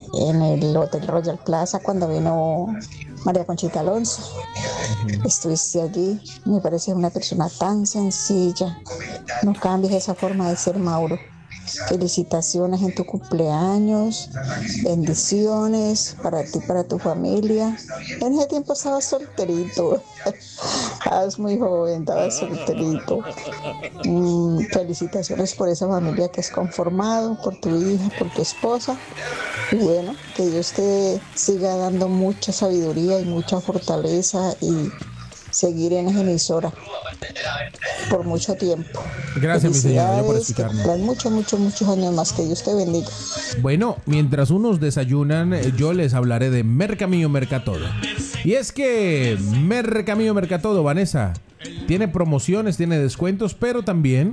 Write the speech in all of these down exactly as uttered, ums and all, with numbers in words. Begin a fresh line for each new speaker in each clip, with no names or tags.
en el Hotel Royal Plaza cuando vino María Conchita Alonso. Uh-huh. Estuviste allí, me parece una persona tan sencilla. No cambies esa forma de ser, Mauro. Felicitaciones en tu cumpleaños, bendiciones para ti, para tu familia. En ese tiempo estabas solterito, estabas muy joven, estabas solterito. Mm, felicitaciones por esa familia que has conformado, por tu hija, por tu esposa. Y bueno, que Dios te siga dando mucha sabiduría y mucha fortaleza y seguir en esa emisora por mucho tiempo.
Gracias, mi señora, por escucharnos.
Que muchos, muchos, muchos años más. Que Dios te bendiga.
Bueno, mientras unos desayunan, yo les hablaré de Mercamillo Mercatodo. Y es que Mercamillo Mercatodo, Vanessa, tiene promociones, tiene descuentos, pero también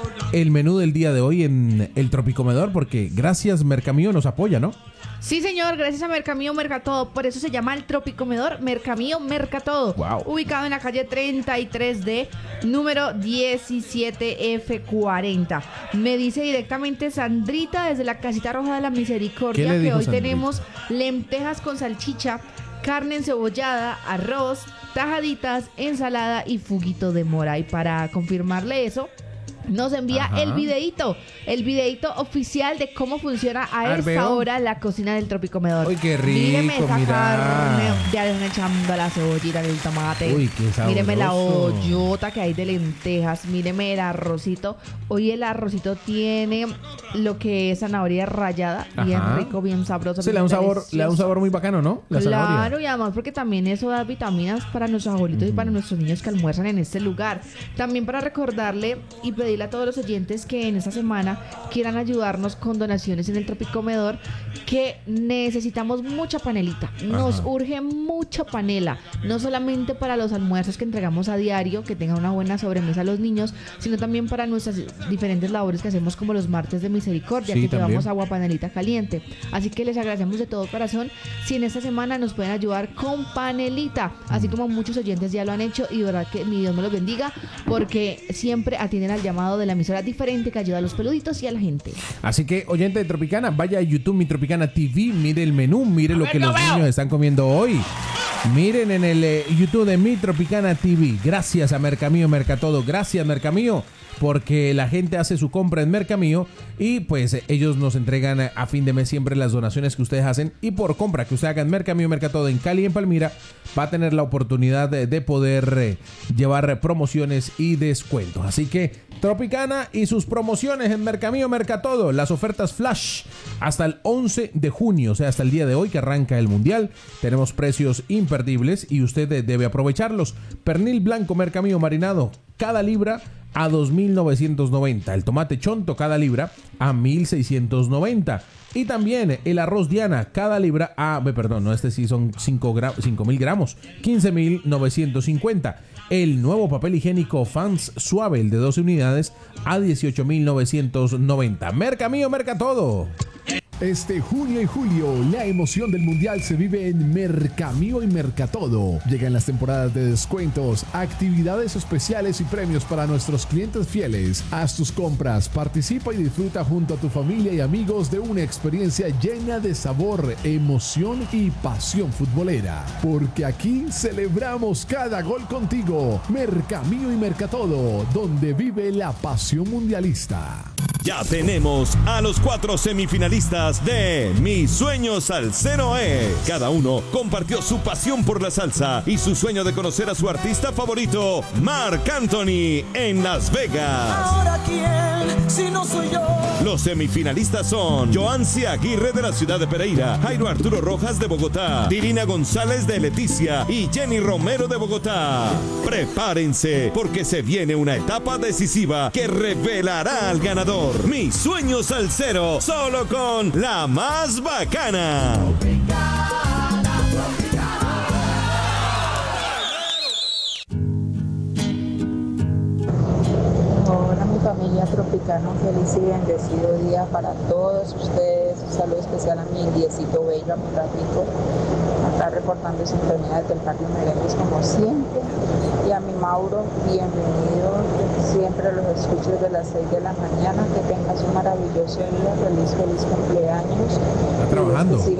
el menú del día de hoy en el Tropicomedor, porque gracias Mercamillo nos apoya, ¿no?
Sí, señor, gracias a Mercamillo Mercatodo. Por eso se llama el Tropicomedor Mercamillo Mercatodo.
Wow.
Ubicado en la calle treinta y tres D, número diecisiete F cuarenta. Me dice directamente Sandrita desde la Casita Roja de la Misericordia que hoy Sandrita? Tenemos lentejas con salchicha, carne encebollada, arroz, tajaditas, ensalada y fuguito de mora. Y para confirmarle eso, nos envía Ajá. el videíto, el videíto oficial de cómo funciona a esta Arbeo. hora la cocina del Tropicomedor.
Uy, qué rico,
míreme esa
mira.
carne, ya le están echando la cebollita del tomate.
Uy, qué sabroso.
Míreme la hoyota que hay de lentejas, míreme el arrocito. Hoy el arrocito tiene lo que es zanahoria rallada, Ajá. bien rico, bien sabroso.
Sí, le da un sabor, le da un sabor muy bacano, ¿no? La
claro,
zanahoria.
Y además porque también eso da vitaminas para nuestros abuelitos uh-huh. y para nuestros niños que almuerzan en este lugar. También para recordarle y pedirle a todos los oyentes que en esta semana quieran ayudarnos con donaciones en el Tropicomedor, que necesitamos mucha panelita. Nos Ajá. urge mucha panela, no solamente para los almuerzos que entregamos a diario, que tengan una buena sobremesa a los niños, sino también para nuestras diferentes labores que hacemos, como los martes de misericordia, sí, que también llevamos agua panelita caliente. Así que les agradecemos de todo corazón si en esta semana nos pueden ayudar con panelita, así como muchos oyentes ya lo han hecho, y de verdad que mi Dios me los bendiga, porque siempre atienden al llamado de la emisora diferente que ayuda a los peluditos y a la gente.
Así que, oyente de Tropicana, vaya a YouTube, Mi Tropicana T V, mire el menú, mire a lo que los veo. niños están comiendo hoy. Miren en el eh, YouTube de Mi Tropicana T V. Gracias a Mercamillo Mercatodo. Gracias, Mercamillo, porque la gente hace su compra en Mercamillo y pues ellos nos entregan a fin de mes siempre las donaciones que ustedes hacen, y por compra que usted haga en Mercamillo Mercatodo en Cali y en Palmira va a tener la oportunidad de, de poder eh, llevar promociones y descuentos. Así que Tropicana y sus promociones en Mercamillo Mercatodo, las ofertas flash hasta el once de junio, o sea, hasta el día de hoy que arranca el Mundial. Tenemos precios imperdibles y usted debe aprovecharlos. Pernil blanco Mercamillo marinado, cada libra a dos mil novecientos noventa. El tomate chonto cada libra a mil seiscientos noventa. Y también el arroz Diana cada libra a, perdón, no, este sí son cinco mil gramos, quince mil novecientos cincuenta. El nuevo papel higiénico Fans Suave, el de doce unidades, a dieciocho mil novecientos noventa. Mercamillo Mercatodo.
Este junio y julio, la emoción del Mundial se vive en Mercamillo y Mercatodo. Llegan las temporadas de descuentos, actividades especiales y premios para nuestros clientes fieles. Haz tus compras, participa y disfruta junto a tu familia y amigos de una experiencia llena de sabor, emoción y pasión futbolera. Porque aquí celebramos cada gol contigo. Mercamillo y Mercatodo, donde vive la pasión mundialista.
Ya tenemos a los cuatro semifinalistas de Mi Sueño Salsero es. Cada uno compartió su pasión por la salsa y su sueño de conocer a su artista favorito, Marc Anthony, en Las Vegas.
¿Ahora quién, si no soy yo?
Los semifinalistas son Joancy Aguirre de la ciudad de Pereira, Jairo Arturo Rojas de Bogotá, Dirina González de Leticia y Jenny Romero de Bogotá. Prepárense, porque se viene una etapa decisiva que revelará al ganador. Mi Sueño Salsero, solo con la más bacana.
Hola, mi familia Tropicana, un feliz y bendecido día para todos ustedes. Un saludo especial a mi Diecito Bello, a mi gatito, acá reportando sintonía desde el Parque Merengues como siempre. Y a mi Mauro, bienvenido. Siempre los escucho desde las seis de la mañana. Que tengas un maravilloso día. Feliz, feliz cumpleaños.
Está trabajando.